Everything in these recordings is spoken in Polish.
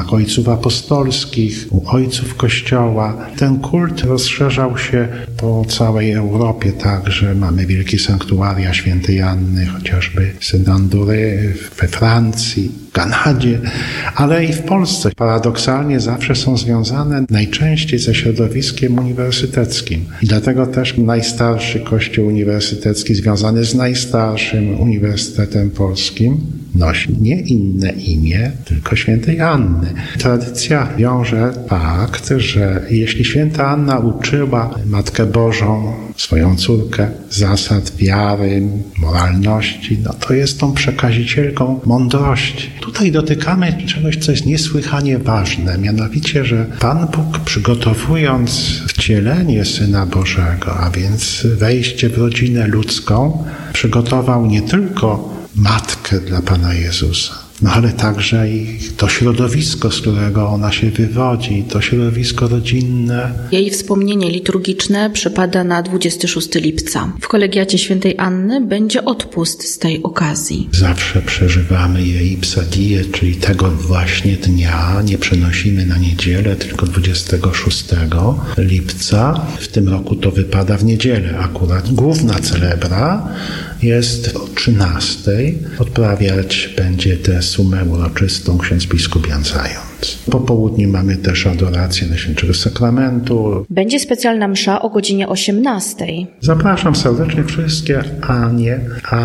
domach ojców apostolskich, u ojców Kościoła. Ten kult rozszerzał się po całej Europie, także mamy wielkie sanktuaria świętej Anny, chociażby Saint-André we Francji, w Kanadzie, ale i w Polsce. Paradoksalnie zawsze są związane najczęściej ze środowiskiem uniwersyteckim. I dlatego też najstarszy kościół uniwersytecki związany z najstarszym Uniwersytetem Polskim nosi nie inne imię, tylko świętej Anny. Tradycja wiąże fakt, że jeśli święta Anna uczyła Matkę Bożą, swoją córkę, zasad wiary, moralności, to jest tą przekazicielką mądrości. Tutaj dotykamy czegoś, co jest niesłychanie ważne, mianowicie, że Pan Bóg, przygotowując wcielenie Syna Bożego, a więc wejście w rodzinę ludzką, przygotował nie tylko matkę dla Pana Jezusa, ale także i to środowisko, z którego ona się wywodzi, to środowisko rodzinne. Jej wspomnienie liturgiczne przypada na 26 lipca. W kolegiacie świętej Anny będzie odpust z tej okazji. Zawsze przeżywamy jej Psadię, czyli tego właśnie dnia. Nie przenosimy na niedzielę, tylko 26 lipca. W tym roku to wypada w niedzielę akurat. Główna celebra jest o 13:00. Odprawiać będzie tę sumę uroczystą ksiądz biskup Jan Zając. Po południu mamy też adorację Najświętszego Sakramentu. Będzie specjalna msza o godzinie 18:00. Zapraszam serdecznie wszystkie Anie,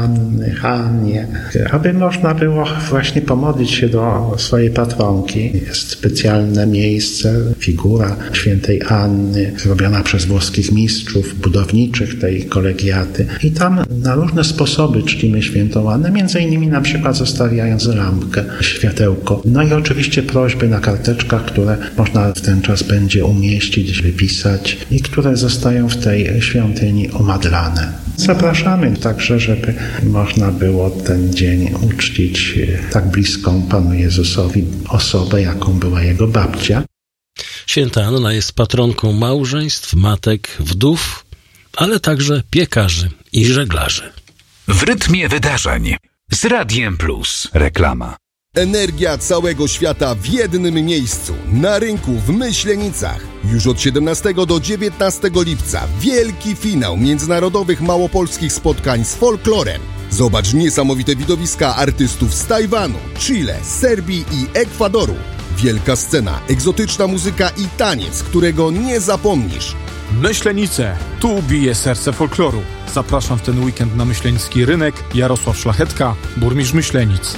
Anny, aby można było właśnie pomodlić się do swojej patronki. Jest specjalne miejsce, figura świętej Anny, zrobiona przez włoskich mistrzów budowniczych tej kolegiaty. I tam na różne sposoby czcimy świętą Annę, między innymi na przykład zostawiając lampkę, światełko. I oczywiście prośby na karteczkach, które można w ten czas będzie umieścić, wypisać i które zostają w tej świątyni omadlane. Zapraszamy także, żeby można było ten dzień uczcić tak bliską Panu Jezusowi osobę, jaką była jego babcia. Święta Anna jest patronką małżeństw, matek, wdów, ale także piekarzy i żeglarzy. W rytmie wydarzeń z Radiem Plus. Reklama. Energia całego świata w jednym miejscu. Na rynku w Myślenicach. Już od 17 do 19 lipca wielki finał międzynarodowych małopolskich spotkań z folklorem. Zobacz niesamowite widowiska artystów z Tajwanu, Chile, Serbii i Ekwadoru. Wielka scena, egzotyczna muzyka i taniec, którego nie zapomnisz. Myślenice, tu bije serce folkloru. Zapraszam w ten weekend na myślenicki rynek. Jarosław Szlachetka, burmistrz Myślenic.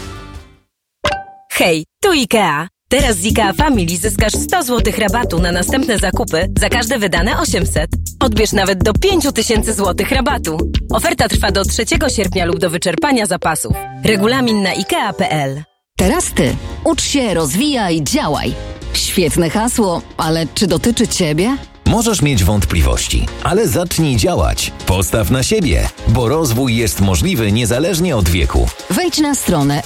Hej, tu IKEA. Teraz z IKEA Family zyskasz 100 zł rabatu na następne zakupy za każde wydane 800. Odbierz nawet do 5000 zł rabatu. Oferta trwa do 3 sierpnia lub do wyczerpania zapasów. Regulamin na ikea.pl. Teraz ty. Ucz się, rozwijaj, działaj. Świetne hasło, ale czy dotyczy ciebie? Możesz mieć wątpliwości, ale zacznij działać. Postaw na siebie, bo rozwój jest możliwy niezależnie od wieku. Wejdź na stronę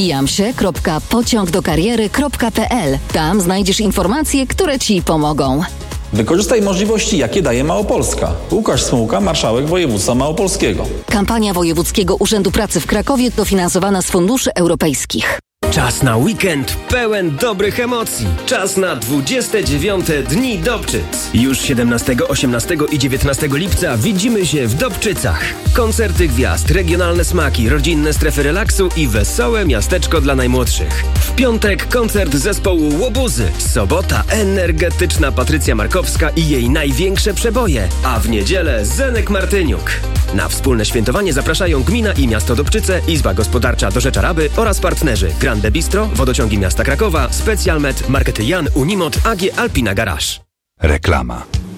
rozwijamsie.pociągdokariery.pl. Tam znajdziesz informacje, które ci pomogą. Wykorzystaj możliwości, jakie daje Małopolska. Łukasz Smułka, marszałek województwa małopolskiego. Kampania Wojewódzkiego Urzędu Pracy w Krakowie dofinansowana z funduszy europejskich. Czas na weekend pełen dobrych emocji. Czas na 29. Dni Dobczyc. Już 17, 18 i 19 lipca widzimy się w Dobczycach. Koncerty gwiazd, regionalne smaki, rodzinne strefy relaksu i wesołe miasteczko dla najmłodszych. W piątek koncert zespołu Łobuzy. Sobota energetyczna Patrycja Markowska i jej największe przeboje. A w niedzielę Zenek Martyniuk. Na wspólne świętowanie zapraszają gmina i miasto Dobczyce, Izba Gospodarcza do Rzeczaraby oraz partnerzy Grande Bistro, Wodociągi Miasta Krakowa, Specialmet, Markety Jan, Unimot, AG Alpina Garage. Reklama.